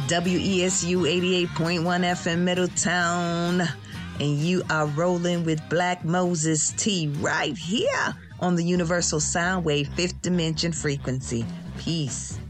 WESU 88.1 FM Middletown. And you are rolling with Black Moses T right here on the Universal Sound Wave 5th Dimension Frequency. Peace.